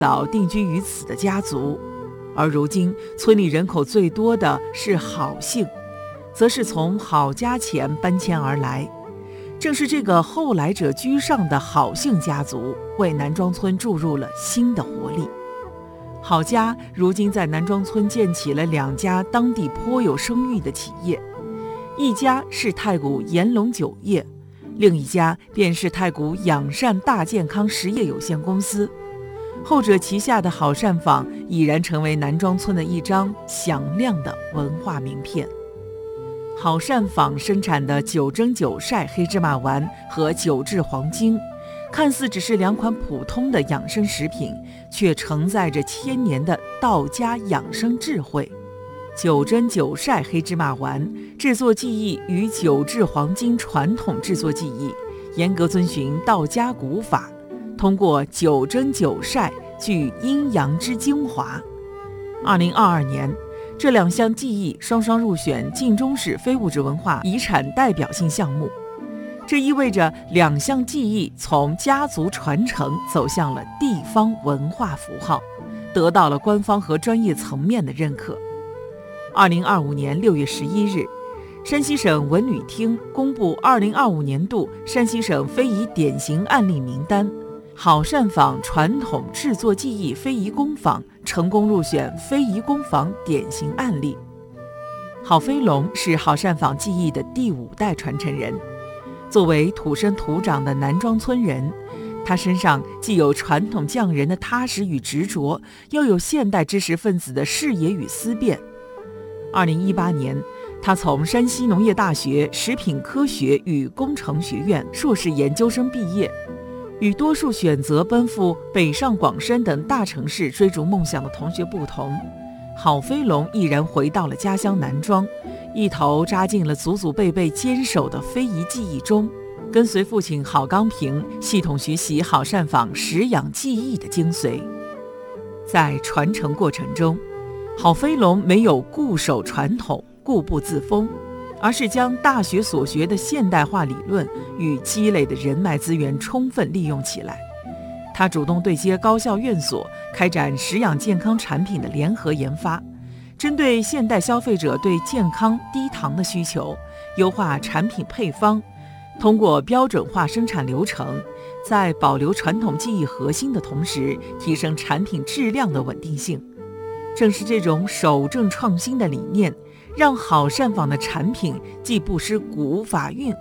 老定居于此的家族，而如今村里人口最多的是郝姓，则是从郝家前搬迁而来。正是这个后来者居上的郝姓家族，为南庄村注入了新的活力。郝家如今在南庄村建起了2家当地颇有声誉的企业，一家是太谷延隆酒业，另一家便是太谷养善大健康实业有限公司。后者旗下的好膳坊已然成为南庄村的一张响亮的文化名片。好膳坊生产的九蒸九晒黑芝麻丸和九制黄精，看似只是2款普通的养生食品，却承载着千年的道家养生智慧。九蒸九晒黑芝麻丸制作技艺与九制黄精传统制作技艺严格遵循道家古法，通过九蒸九晒聚阴阳之精华。2022年，这2项技艺双双入选晋中市非物质文化遗产代表性项目。这意味着2项技艺从家族传承走向了地方文化符号，得到了官方和专业层面的认可。2025年6月11日，山西省文旅厅公布2025年度山西省非遗典型案例名单，好膳坊传统制作技艺非遗工坊成功入选非遗工坊典型案例。郝飞龙是好膳坊技艺的第5代传承人。作为土生土长的南庄村人，他身上既有传统匠人的踏实与执着，又有现代知识分子的视野与思辨。2018年，他从山西农业大学食品科学与工程学院硕士研究生毕业。与多数选择奔赴北上广深等大城市追逐梦想的同学不同，郝飞龙毅然回到了家乡南庄，一头扎进了祖祖辈辈坚守的非遗技艺中，跟随父亲郝刚平系统学习好膳坊食养技艺的精髓。在传承过程中，郝飞龙没有固守传统、固步自封，而是将大学所学的现代化理论与积累的人脉资源充分利用起来。他主动对接高校院所，开展食养健康产品的联合研发，针对现代消费者对健康低糖的需求，优化产品配方，通过标准化生产流程，在保留传统技艺核心的同时，提升产品质量的稳定性。正是这种守正创新的理念，让好膳坊的产品既不失古法韵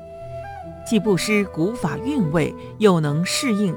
味，又能适应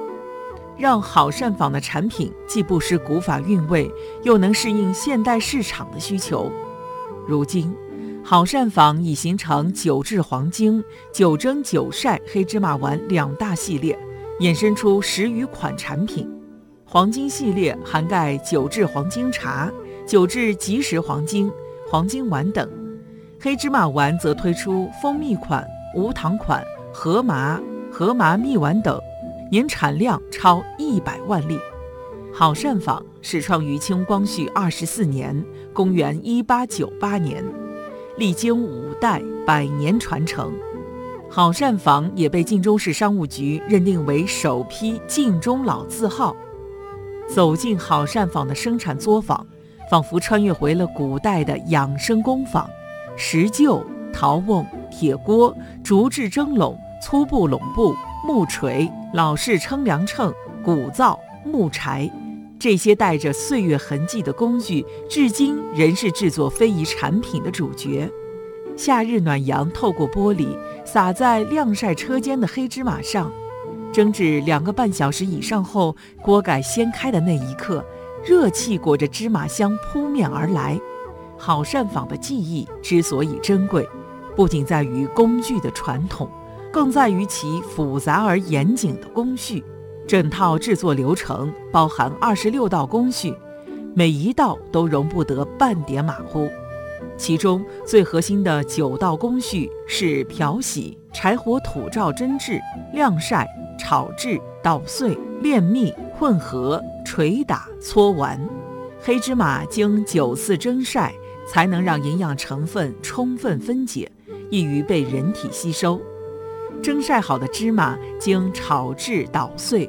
现代市场的需求。如今，好膳坊已形成九制黄精、九蒸九晒黑芝麻丸2大系列，衍生出10余款产品。黄精系列涵盖九制黄精茶、九制即食黄精、黄精丸等，黑芝麻丸则推出蜂蜜款、无糖款、河麻蜜丸等，年产量超100万粒。好膳坊始创于清光绪24年，公元1898年，历经5代，100年传承。好膳坊也被晋中市商务局认定为首批晋中老字号。走进好膳坊的生产作坊，仿佛穿越回了古代的养生工坊，石臼、陶瓮、铁锅、竹制蒸笼、粗布拢布、木锤、老式称量秤、骨灶、木柴，这些带着岁月痕迹的工具，至今仍是制作非遗产品的主角。夏日暖阳透过玻璃，洒在晾晒车间的黑芝麻上，蒸至2个半小时以上后，锅盖掀开的那一刻，热气裹着芝麻香扑面而来。好膳坊的技艺之所以珍贵，不仅在于工具的传统，更在于其复杂而严谨的工序。整套制作流程包含26道工序，每一道都容不得半点马虎。其中最核心的9道工序是漂洗、柴火土灶蒸制、晾晒、炒制、捣碎、炼蜜、混合、捶打、搓丸。黑芝麻经9次蒸晒，才能让营养成分充分分解，易于被人体吸收。蒸晒好的芝麻经炒制捣碎，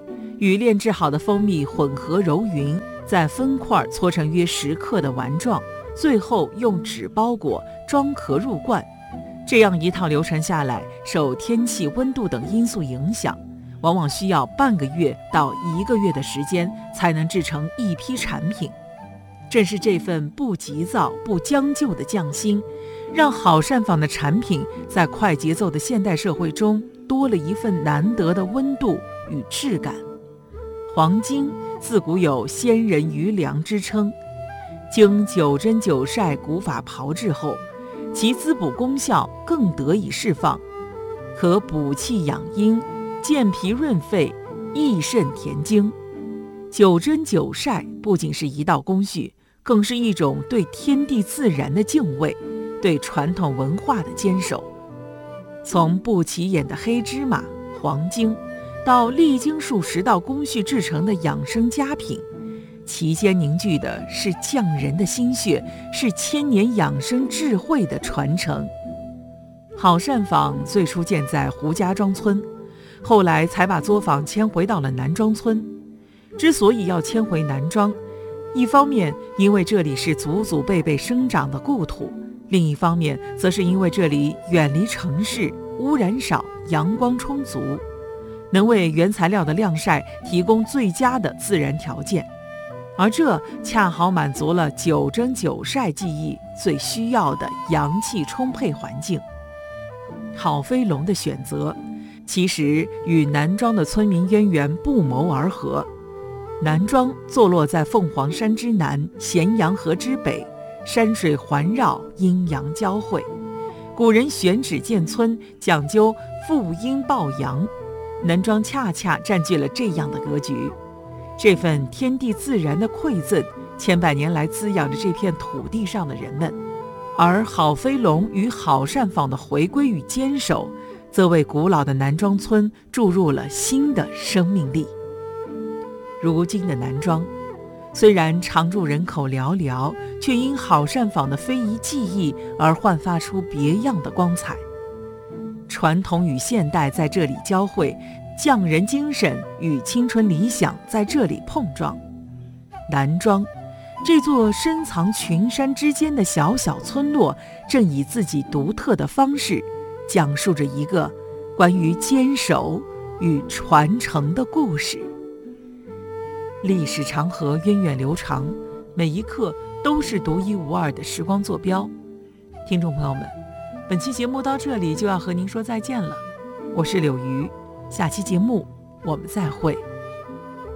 与炼制好的蜂蜜混合揉匀，再分块搓成约10克的丸状，最后用纸包裹，装壳入罐。这样一套流程下来，受天气、温度等因素影响，往往需要半个月到1个月的时间才能制成一批产品。正是这份不急躁、不将就的匠心，让好膳坊的产品在快节奏的现代社会中多了一份难得的温度与质感。黄金自古有先人余粮之称，经9蒸9晒古法炮制后，其滋补功效更得以释放，可补气养阴、健脾润肺、益肾填精。9蒸9晒不仅是一道工序，更是一种对天地自然的敬畏，对传统文化的坚守。从不起眼的黑芝麻、黄精，到历经数10道工序制成的养生佳品，其间凝聚的是匠人的心血，是千年养生智慧的传承。好膳坊最初建在胡家庄村，后来才把作坊迁回到了南庄村。之所以要迁回南庄，一方面因为这里是祖祖辈辈生长的故土，另一方面则是因为这里远离城市，污染少，阳光充足，能为原材料的晾晒提供最佳的自然条件，而这恰好满足了9蒸9晒技艺最需要的阳气充沛环境。好飞龙的选择其实与南庄的村民渊源不谋而合。南庄坐落在凤凰山之南，咸阳河之北，山水环绕，阴阳交汇。古人选址建村讲究负阴抱阳，南庄恰恰占据了这样的格局。这份天地自然的馈赠，千百年来滋养着这片土地上的人们，而好飞龙与好膳坊的回归与坚守，则为古老的南庄村注入了新的生命力。如今的南庄，虽然常住人口寥寥，却因好膳坊的非遗技艺而焕发出别样的光彩。传统与现代在这里交汇，匠人精神与青春理想在这里碰撞。南庄这座深藏群山之间的小小村落，正以自己独特的方式，讲述着一个关于坚守与传承的故事。历史长河源远流长，每一刻都是独一无二的时光坐标。听众朋友们，本期节目到这里就要和您说再见了，我是柳瑜，下期节目我们再会。